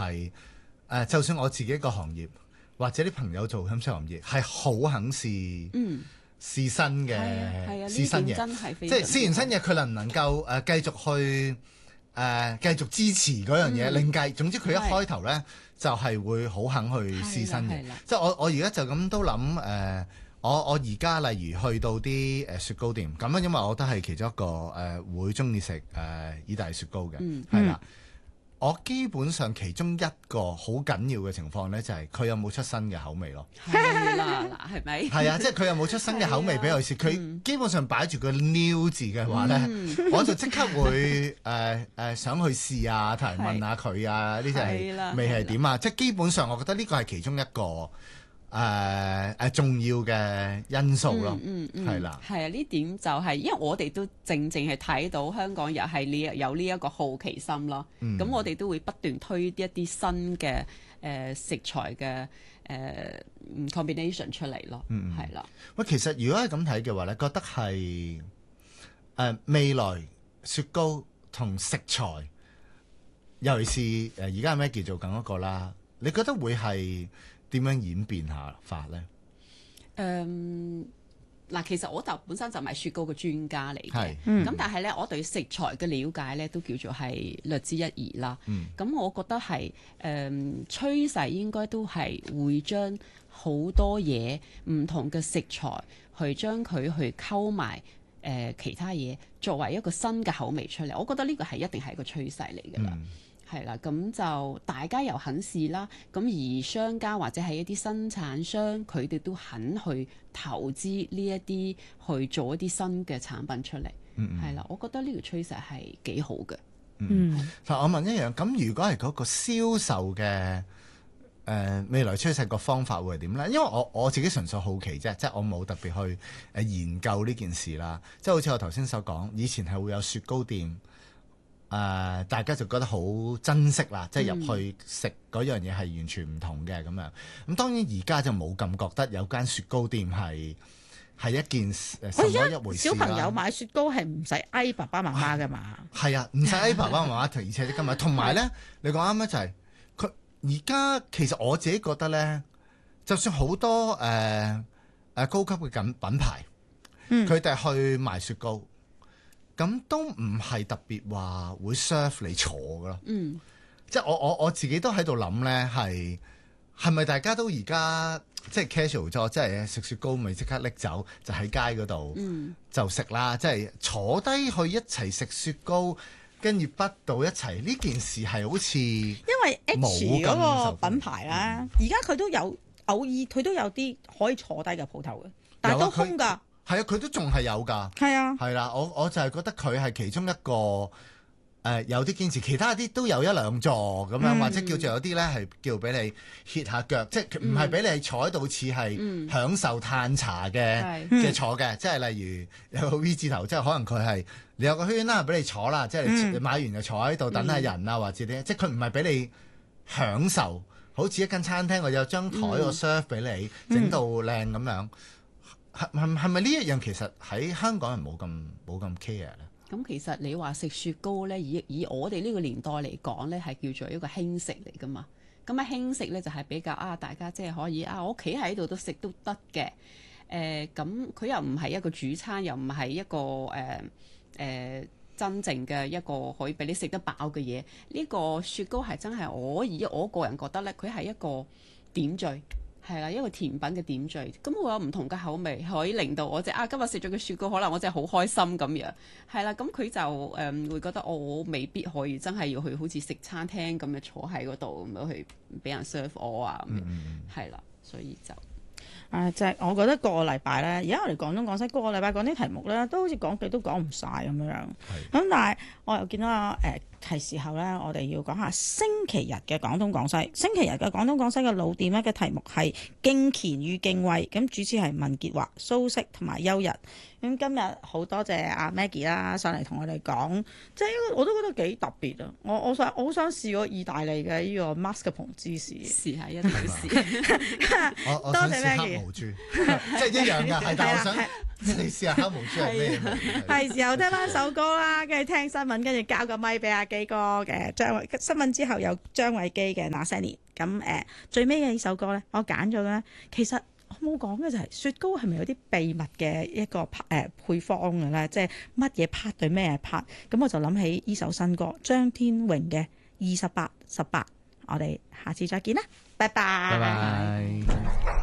係就算我自己個行業或者啲朋友做飲食行業，係好肯試新嘅，試新嘢， 真係即係試完新嘢，佢能唔能夠繼續去繼續支持嗰樣嘢，另計。總之佢一開頭咧就係會好肯去試新嘢。即係我而家就咁都諗我而家例如去到啲雪糕店咁啊，因為我都係其中一個會中意食意大利雪糕嘅，係啦。我基本上其中一個好緊要嘅情況咧，就係佢有冇出新嘅口味咯。 係啦，嗱，係咪？ 係啊，即係佢有冇出新嘅口味俾我試。佢基本上擺住個 new 字嘅話咧，我就即刻會想去試啊，同埋問下佢啊，呢隻味係點啊？即係基本上，我覺得呢個係其中一個重要嘅因素咯，係啦， 係啊，呢點就係因為我哋都正係睇到香港又係有呢一個好奇心咯，咁我哋都會不斷推一啲新嘅食材嘅combination 出嚟咯，係啦。 喂，其實如果係咁睇嘅話咧，覺得係未來雪糕同食材，尤其是而家係咩叫做咁一個啦，你覺得會係點樣演變下法咧？ 嗱，其實我就本身就唔係雪糕嘅專家嚟嘅，咁但係咧，我對食材嘅了解咧都叫做係略知一二啦。咁我覺得係趨勢應該都係會將好多嘢唔同嘅食材去將佢去溝埋其他嘢，作為一個新嘅口味出嚟。我覺得呢個係一定係一個趨勢嚟㗎啦。係啦，咁就大家又肯試啦，咁而商家或者係一啲生產商，佢哋都肯去投資呢一啲去做一啲新嘅產品出嚟，係啦，我覺得呢個趨勢係幾好嘅。 嗱，我問一樣，咁如果係嗰個銷售嘅未來趨勢個方法會係點咧？因為我自己純粹好奇啫，即係我冇特別去研究呢件事啦。即係好似我頭先所講，以前係會有雪糕店。大家就覺得好珍惜啦，即係入去食嗰樣嘢係完全唔同嘅咁樣。咁當然而家就冇咁覺得有間雪糕店係一件什麼一回事啦。 小朋友買雪糕係唔使嗌爸爸媽媽㗎嘛？ 係啊，唔使嗌爸爸媽媽，而且今日同埋咧，你講啱咧就係佢而家其實我自己覺得咧，就算好多高級嘅品牌，佢哋去賣雪糕。咁都唔係特別話會 serve 你坐㗎咯，即係我自己都喺度諗咧，係咪大家都而家即係 casual 咗，即係食雪糕咪即刻拎走，就喺街嗰度就食啦，即係坐低去一齊食雪糕，跟住畢到一齊呢件事係好似因為 H 嗰個品牌啦，而家佢都有偶爾佢都有啲可以坐低嘅鋪頭嘅，但係都空㗎。 係啊，佢都仲係有㗎。係啊，係啦，我就係覺得佢係其中一個有啲堅持，其他啲都有一兩座咁樣，或者叫做有啲咧係叫俾你歇下腳，即係唔係俾你坐喺度似係享受嘆茶嘅坐嘅，即係例如有個 V 字頭，即係可能佢係你有個圈啦，俾你坐啦，即係你買完就坐喺度等下人啊，或者啲，即係佢唔係俾你享受，好似一間餐廳我有張台我 serve 俾你，整到靚咁樣。係咪呢一樣其實喺香港人冇咁 care 咧？ 咁其實你話食雪糕咧，以我哋呢個年代嚟講咧，係叫做一個輕食嚟噶嘛。咁啊輕食咧就係比較大家即係可以我企喺度都食都得嘅。咁佢又唔係一個主餐，又唔係一個真正嘅一個可以俾你食得飽嘅嘢。呢個雪糕係真係我個人覺得咧，佢係一個點綴。係啦，一個甜品嘅點綴，咁會有唔同嘅口味，可以令到我今日食咗個雪糕，可能我真係好開心咁樣。係啦，咁佢就會覺得我未必可以真係要去好似食餐廳咁樣坐喺嗰度咁樣去俾人 serve 我啊咁樣。係啦，所以就即係我覺得個禮拜咧，而家我哋廣東廣西個禮拜講啲題目咧，都好似講極都講唔晒咁樣。咁但係我又見到係時候咧，我哋要講下星期日嘅廣東廣西。星期日嘅廣東廣西嘅老店咧嘅題目係敬虔與敬畏，咁主持係文潔華、蘇軾同埋邱日。咁今日好多謝阿 Maggie 啦上嚟同我哋講，即係我都覺得幾特別啊！我好想試個意大利嘅呢個 mascarpone 芝士， 試下一定要試。 我想試黑毛豬，即係一樣㗎，係但係我想你試下黑毛豬係咩味？ 係時候聽翻首歌啦，跟住聽新聞，跟住交個咪俾阿基哥嘅新聞之後有張偉基嘅那些年。咁最尾嘅呢首歌咧，我揀咗咧，其實我冇講嘅就係雪糕係咪有啲秘密嘅一個配方嘅咧？即係乜嘢 part 對咩 part？咁我就諗起呢首新歌張天榮嘅28 18。我哋下次再見啦，拜拜。 拜拜。